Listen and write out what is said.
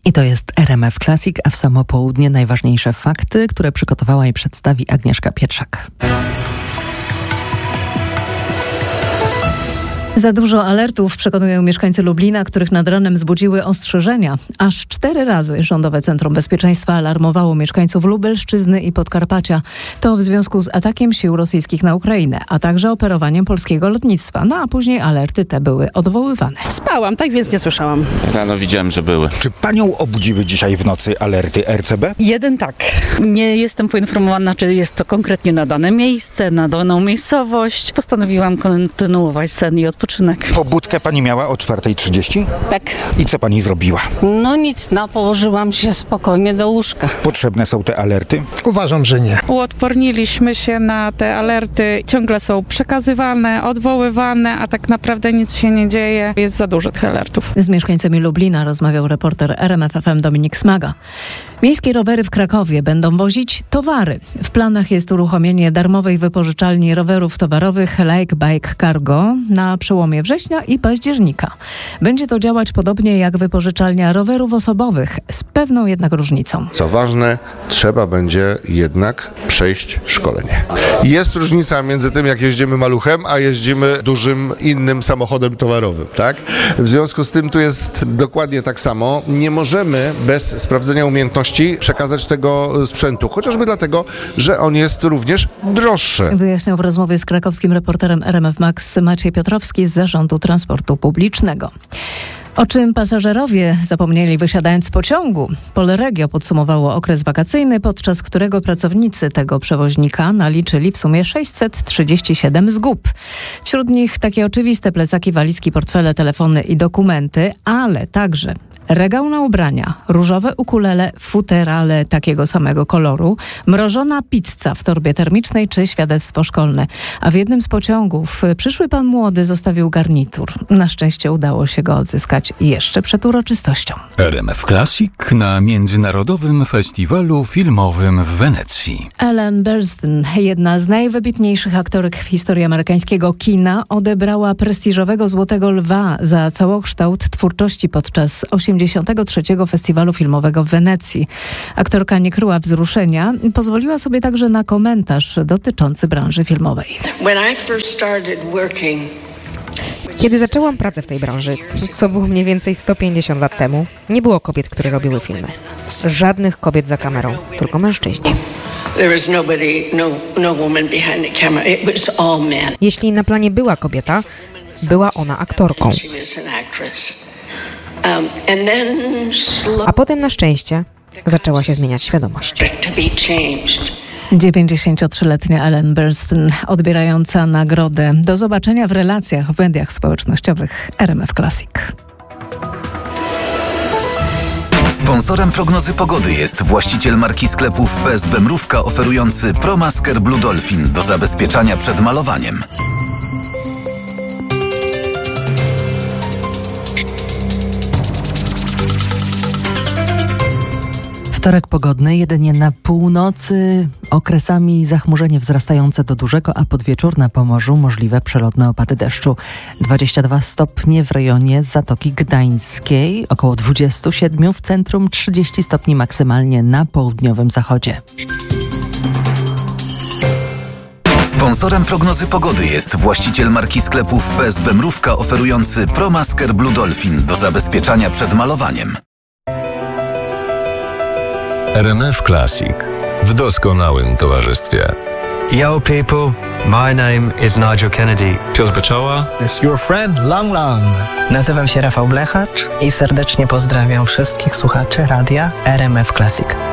I to jest RMF Classic, a w samo południe najważniejsze fakty, które przygotowała i przedstawi Agnieszka Pietrzak. Za dużo alertów, przekonują mieszkańcy Lublina, których nad ranem zbudziły ostrzeżenia. Aż 4 razy Rządowe Centrum Bezpieczeństwa alarmowało mieszkańców Lubelszczyzny i Podkarpacia. To w związku z atakiem sił rosyjskich na Ukrainę, a także operowaniem polskiego lotnictwa. No a później alerty te były odwoływane. Spałam, tak więc nie słyszałam. Rano widziałem, że były. Czy panią obudziły dzisiaj w nocy alerty RCB? Jeden tak. Nie jestem poinformowana, czy jest to konkretnie na dane miejsce, na daną miejscowość. Postanowiłam kontynuować sen i odpoczynek. Pobudkę pani miała o 4:30? Tak. I co pani zrobiła? No nic, położyłam się spokojnie do łóżka. Potrzebne są te alerty? Uważam, że nie. Uodporniliśmy się na te alerty. Ciągle są przekazywane, odwoływane, a tak naprawdę nic się nie dzieje. Jest za dużo tych alertów. Z mieszkańcami Lublina rozmawiał reporter RMF FM Dominik Smaga. Miejskie rowery w Krakowie będą wozić towary. W planach jest uruchomienie darmowej wypożyczalni rowerów towarowych Like Bike Cargo na przełomie września i października. Będzie to działać podobnie jak wypożyczalnia rowerów osobowych, z pewną jednak różnicą. Co ważne, trzeba będzie jednak przejść szkolenie. Jest różnica między tym, jak jeździmy maluchem, a jeździmy dużym innym samochodem towarowym, tak? W związku z tym tu jest dokładnie tak samo. Nie możemy bez sprawdzenia umiejętności przekazać tego sprzętu, chociażby dlatego, że on jest również droższy. Wyjaśniał w rozmowie z krakowskim reporterem RMF Max Maciej Piotrowski z Zarządu Transportu Publicznego. O czym pasażerowie zapomnieli wysiadając z pociągu? Polregio podsumowało okres wakacyjny, podczas którego pracownicy tego przewoźnika naliczyli w sumie 637 zgub. Wśród nich takie oczywiste plecaki, walizki, portfele, telefony i dokumenty, ale także regał na ubrania, różowe ukulele, futerale takiego samego koloru, mrożona pizza w torbie termicznej czy świadectwo szkolne. A w jednym z pociągów przyszły pan młody zostawił garnitur. Na szczęście udało się go odzyskać jeszcze przed uroczystością. RMF Classic na Międzynarodowym Festiwalu Filmowym w Wenecji. Ellen Burstyn, jedna z najwybitniejszych aktorek w historii amerykańskiego kina, odebrała prestiżowego Złotego Lwa za całokształt twórczości podczas 83. Festiwalu Filmowego w Wenecji. Aktorka nie kryła wzruszenia i pozwoliła sobie także na komentarz dotyczący branży filmowej. Kiedy zaczęłam pracę w tej branży, co było mniej więcej 150 lat temu, nie było kobiet, które robiły filmy. Żadnych kobiet za kamerą, tylko mężczyźni. Jeśli na planie była kobieta, była ona aktorką. A potem na szczęście zaczęła się zmieniać świadomość. 93-letnia Ellen Burstyn odbierająca nagrodę. Do zobaczenia w relacjach w mediach społecznościowych RMF Classic. Sponsorem prognozy pogody jest właściciel marki sklepów PSB Mrówka oferujący ProMasker Blue Dolphin do zabezpieczania przed malowaniem. Wtorek pogodny, jedynie na północy okresami zachmurzenie wzrastające do dużego, a pod wieczór na Pomorzu możliwe przelotne opady deszczu. 22 stopnie w rejonie Zatoki Gdańskiej, około 27 w centrum, 30 stopni maksymalnie na południowym zachodzie. Sponsorem prognozy pogody jest właściciel marki sklepów PSB Mrówka oferujący ProMasker Blue Dolphin do zabezpieczania przed malowaniem. RMF Classic w doskonałym towarzystwie. Yo people, my name is Nigel Kennedy. Piotr Beczoła. It's your friend Lang Lang. Nazywam się Rafał Blechacz i serdecznie pozdrawiam wszystkich słuchaczy radia RMF Classic.